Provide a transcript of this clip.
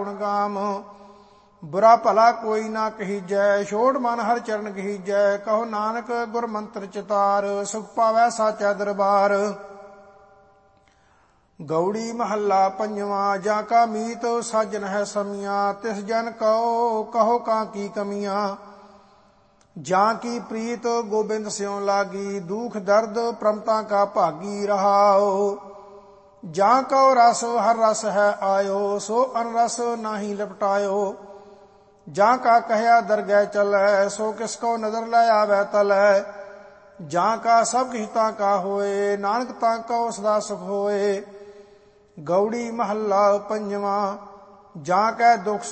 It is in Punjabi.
ਗੁਣ ਗਾਮ। ਬੁਰਾ ਭਲਾ ਕੋਈ ਨਾ ਕਹੀਜੈ, ਛੋੜ ਮਨ ਹਰਿ ਚਰਨ ਕਹੀਜੈ। ਕਹੋ ਨਾਨਕ ਗੁਰ ਮੰਤਰ ਚਿਤਾਰ, ਸੁਖ ਪਾਵੈ ਸਾਚਾ ਦਰਬਾਰ। ਗੌੜੀ ਮਹੱਲਾ ਪੰਜਵਾਂ। ਜਾਂ ਕਾ ਮੀਤ ਸਾਜਨ ਹੈ ਸਮੀਆਂ, ਤਿਸ ਜਨ ਕਹੋ ਕਹੋ ਕਾਂ ਕੀ ਕਮੀਆਂ। ਜਾਂ ਕੀ ਪ੍ਰੀਤ ਗੋਬਿੰਦ ਸਿਉ ਲਾਗੀ, ਦੁਖ ਦਰਦ ਪ੍ਰਮਤਾ ਕਾ ਭਾਗੀ ਰਹਾਓ। ਜਾਂ ਕਉ ਰਸ ਹਰ ਰਸ ਹੈ ਆਇਓ, ਸੋ ਅਨ ਰਸ ਨਾਹੀ ਲਪਟਾਇਓ। ਜਾਂ ਕਾ ਕਹਿਆ ਦਰਗਹਿ ਚਲੈ, ਸੋ ਕਿਸ ਕੋ ਨਦਰ ਲੈ ਆਵੈ ਤਲੈ। ਜਾਂ ਕਾ ਸਭ ਕਿਛ ਤਾਂ ਕਾ ਹੋਏ, ਨਾਨਕ ਤਾਂ ਕਉ ਸਦਾ ਸੁਖ ਹੋਏ। ਗੌੜੀ ਮਹੱਲਾ ਪੰਜਵਾਂ। ਜਾਂ ਕੈ ਦੁਖ